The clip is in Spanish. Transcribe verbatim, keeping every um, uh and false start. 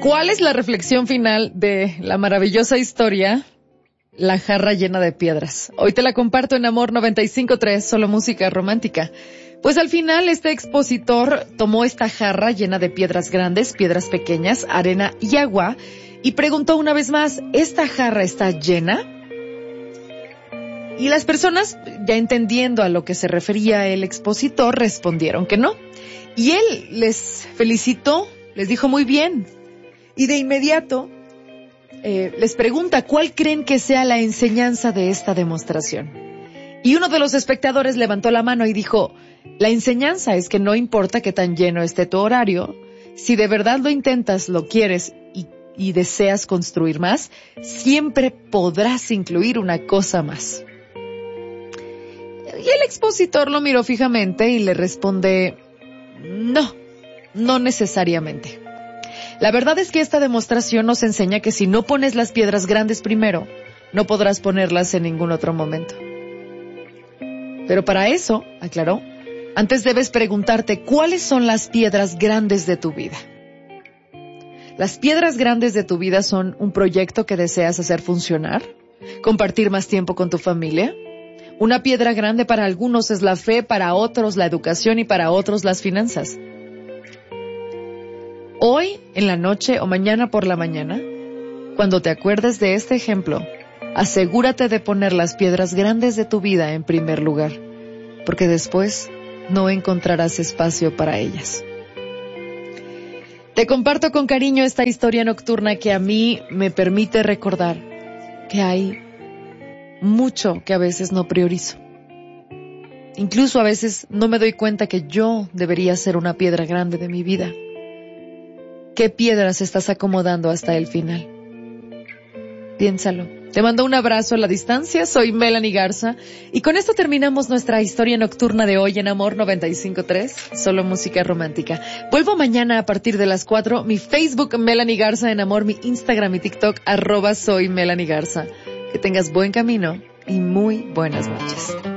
¿Cuál es la reflexión final de la maravillosa historia La jarra llena de piedras? Hoy te la comparto en Amor noventa y cinco punto tres, solo música romántica. Pues al final este expositor tomó esta jarra llena de piedras grandes, piedras pequeñas, arena y agua y preguntó una vez más, ¿esta jarra está llena? Y las personas, ya entendiendo a lo que se refería el expositor, respondieron que no. Y él les felicitó, les dijo muy bien. Y de inmediato eh, les pregunta cuál creen que sea la enseñanza de esta demostración. Y uno de los espectadores levantó la mano y dijo, la enseñanza es que no importa qué tan lleno esté tu horario, si de verdad lo intentas, lo quieres y, y deseas construir más, siempre podrás incluir una cosa más. Y el expositor lo miró fijamente y le responde, no, no necesariamente. La verdad es que esta demostración nos enseña que si no pones las piedras grandes primero, no podrás ponerlas en ningún otro momento. Pero para eso, aclaró, antes debes preguntarte cuáles son las piedras grandes de tu vida. Las piedras grandes de tu vida son un proyecto que deseas hacer funcionar, compartir más tiempo con tu familia. Una piedra grande para algunos es la fe, para otros la educación y para otros las finanzas. Hoy, en la noche o mañana por la mañana, cuando te acuerdes de este ejemplo, asegúrate de poner las piedras grandes de tu vida en primer lugar, porque después no encontrarás espacio para ellas. Te comparto con cariño esta historia nocturna que a mí me permite recordar que hay mucho que a veces no priorizo. Incluso a veces no me doy cuenta que yo debería ser una piedra grande de mi vida. ¿Qué piedras estás acomodando hasta el final? Piénsalo. Te mando un abrazo a la distancia, soy Melanie Garza y con esto terminamos nuestra historia nocturna de hoy en Amor noventa y cinco punto tres, solo música romántica. Vuelvo mañana a partir de las cuatro, mi Facebook Melanie Garza en Amor, mi Instagram y TikTok arroba soy Melanie Garza. Que tengas buen camino y muy buenas noches.